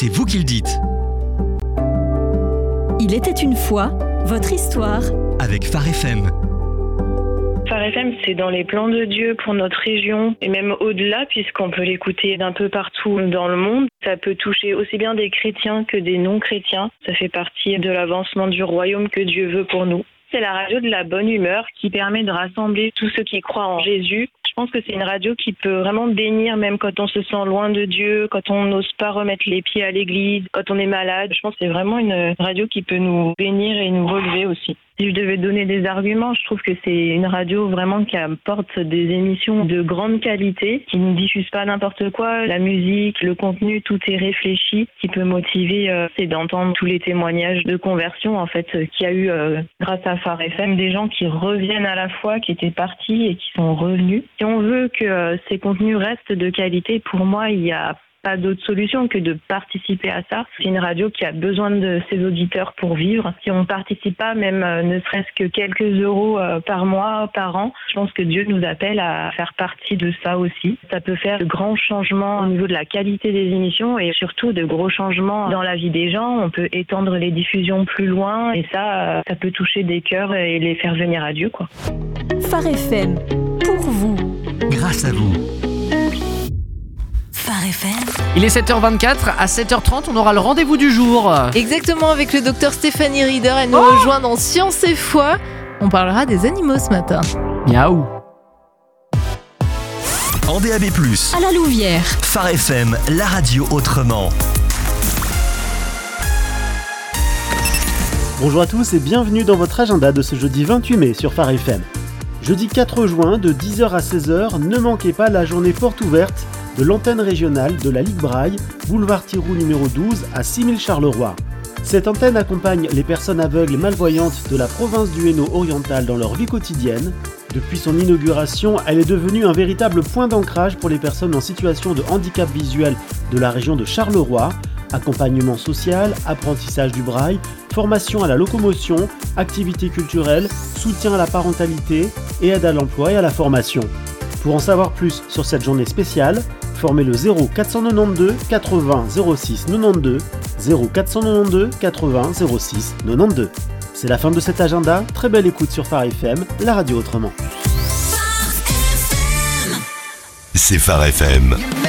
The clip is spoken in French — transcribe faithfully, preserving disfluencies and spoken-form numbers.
c'est vous qui le dites. Il était une fois, votre histoire. Avec Phare F M. Phare F M, c'est dans les plans de Dieu pour notre région et même au-delà, puisqu'on peut l'écouter d'un peu partout dans le monde. Ça peut toucher aussi bien des chrétiens que des non-chrétiens. Ça fait partie de l'avancement du royaume que Dieu veut pour nous. C'est la radio de la bonne humeur qui permet de rassembler tous ceux qui croient en Jésus. Je pense que c'est une radio qui peut vraiment bénir même quand on se sent loin de Dieu, quand on n'ose pas remettre les pieds à l'église, quand on est malade. Je pense que c'est vraiment une radio qui peut nous bénir et nous relever aussi. Si je devais donner des arguments, je trouve que c'est une radio vraiment qui apporte des émissions de grande qualité, qui ne diffuse pas n'importe quoi. La musique, le contenu, tout est réfléchi. Ce qui peut motiver, euh, c'est d'entendre tous les témoignages de conversion en fait euh, qu'il y a eu euh, grâce à Phare F M, des gens qui reviennent à la foi, qui étaient partis et qui sont revenus. Si on veut que euh, ces contenus restent de qualité, pour moi, il y a pas d'autre solution que de participer à ça. C'est une radio qui a besoin de ses auditeurs pour vivre. Si on participe pas, même euh, ne serait-ce que quelques euros euh, par mois, par an, je pense que Dieu nous appelle à faire partie de ça aussi. Ça peut faire de grands changements au niveau de la qualité des émissions et surtout de gros changements dans la vie des gens. On peut étendre les diffusions plus loin et ça, euh, ça peut toucher des cœurs et les faire venir à Dieu, quoi. Phare F M, pour vous. Grâce à vous. Phare F M. Il est sept heures vingt-quatre, à sept heures trente, on aura le rendez-vous du jour. Exactement, avec le docteur Stéphanie Rieder, elle nous Oh rejoint dans Science et Foi. On parlera des animaux ce matin. Miaou. En D A B plus, À la Louvière. Phare F M, la radio autrement. Bonjour à tous et bienvenue dans votre agenda de ce jeudi vingt-huit mai sur Phare F M. Jeudi quatre juin, de dix heures à seize heures, ne manquez pas la journée porte ouverte de l'antenne régionale de la Ligue Braille, boulevard Thiroux numéro douze à six mille Charleroi. Cette antenne accompagne les personnes aveugles et malvoyantes de la province du Hainaut oriental dans leur vie quotidienne. Depuis son inauguration, elle est devenue un véritable point d'ancrage pour les personnes en situation de handicap visuel de la région de Charleroi. Accompagnement social, apprentissage du braille, formation à la locomotion, activités culturelles, soutien à la parentalité et aide à l'emploi et à la formation. Pour en savoir plus sur cette journée spéciale, formez le zéro quatre cent quatre-vingt-douze quatre-vingts zéro six quatre-vingt-douze, zéro quatre cent quatre-vingt-douze quatre-vingts zéro six quatre-vingt-douze. C'est la fin de cet agenda, très belle écoute sur Phare F M, la radio autrement. C'est Phare F M.